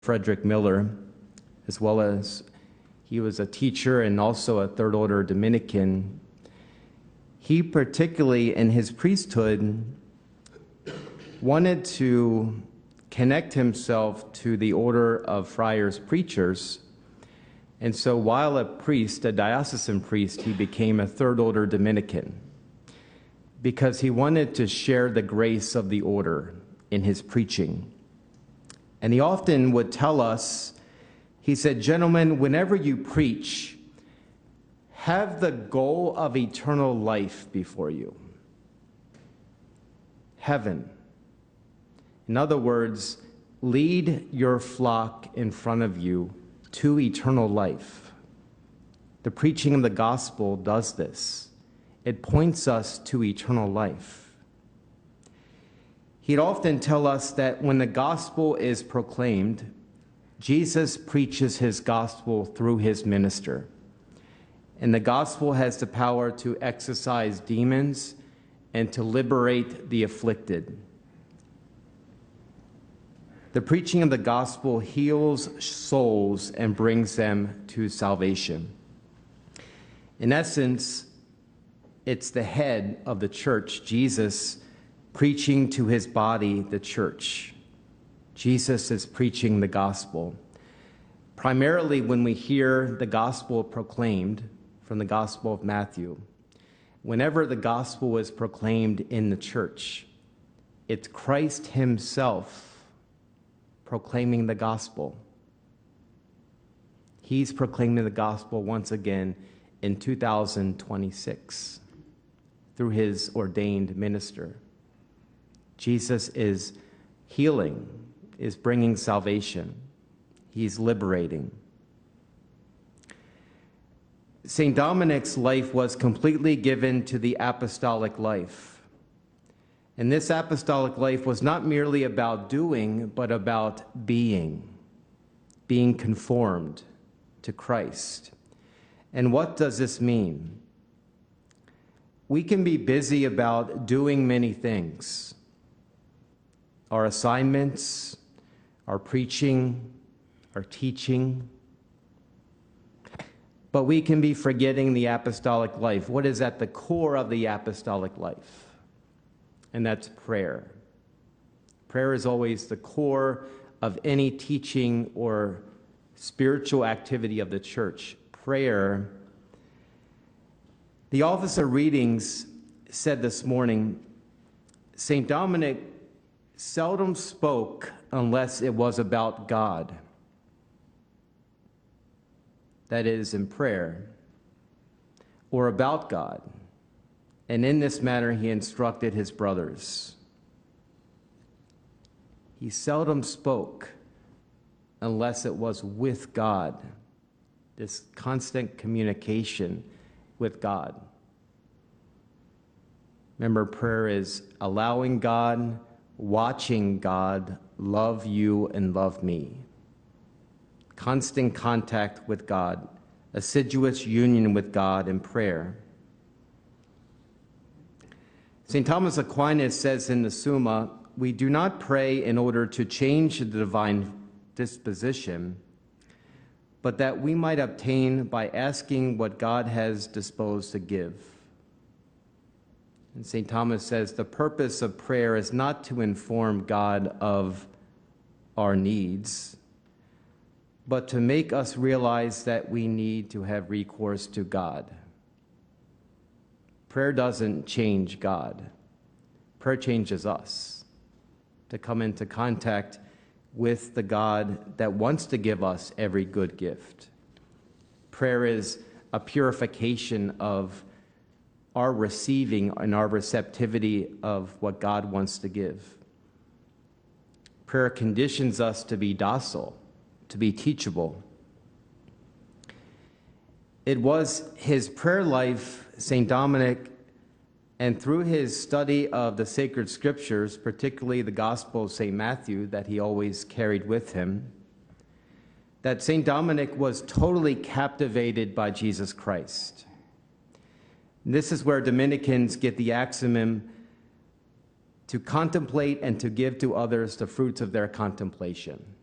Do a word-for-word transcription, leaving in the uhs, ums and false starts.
Frederick Miller, as well as he was a teacher and also a third order Dominican. He particularly in his priesthood wanted to connect himself to the order of friars preachers. And so while a priest, a diocesan priest, he became a third order Dominican because he wanted to share the grace of the order in his preaching. And he often would tell us, he said, "Gentlemen, whenever you preach, have the goal of eternal life before you. Heaven. In other words, lead your flock in front of you to eternal life." The preaching of the gospel does this. It points us to eternal life. He'd often tell us that when the gospel is proclaimed, Jesus preaches his gospel through his minister. And the gospel has the power to exorcise demons and to liberate the afflicted. The preaching of the gospel heals souls and brings them to salvation. In essence, it's the head of the church, Jesus, preaching to his body, the church. Jesus is preaching the gospel. Primarily when we hear the gospel proclaimed from the Gospel of Matthew, whenever the gospel is proclaimed in the church, it's Christ himself proclaiming the gospel. He's proclaiming the gospel once again in two thousand twenty-six through his ordained minister. Jesus is healing, is bringing salvation. He's liberating. Saint Dominic's life was completely given to the apostolic life. And this apostolic life was not merely about doing, but about being, being conformed to Christ. And what does this mean? We can be busy about doing many things. Our assignments, our preaching, our teaching. But we can be forgetting the apostolic life. What is at the core of the apostolic life? And that's prayer. Prayer is always the core of any teaching or spiritual activity of the church. Prayer. The Office of Readings said this morning, Saint Dominic seldom spoke unless it was about God. That is, in prayer, or about God. And in this manner, he instructed his brothers. He seldom spoke unless it was with God, this constant communication with God. Remember, prayer is allowing God, watching God love you and love me. Constant contact with God, assiduous union with God in prayer. Saint Thomas Aquinas says in the Summa, we do not pray in order to change the divine disposition, but that we might obtain by asking what God has disposed to give. And Saint Thomas says the purpose of prayer is not to inform God of our needs, but to make us realize that we need to have recourse to God. Prayer doesn't change God. Prayer changes us to come into contact with the God that wants to give us every good gift. Prayer is a purification of our receiving and our receptivity of what God wants to give. Prayer conditions us to be docile, to be teachable. It was his prayer life, Saint Dominic, and through his study of the sacred scriptures, particularly the Gospel of Saint Matthew that he always carried with him, that Saint Dominic was totally captivated by Jesus Christ. And this is where Dominicans get the axiom to contemplate and to give to others the fruits of their contemplation.